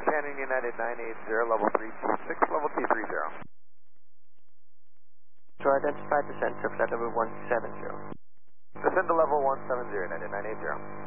Shannon United 980, level 326, level 230. To identify descent to flight level 170. Descend to level 170, United 980.